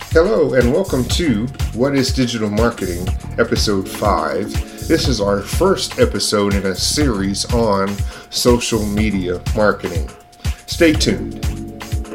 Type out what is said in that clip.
Hello and welcome to What is Digital Marketing, Episode 5. This is our first episode in a series on social media marketing. Stay tuned.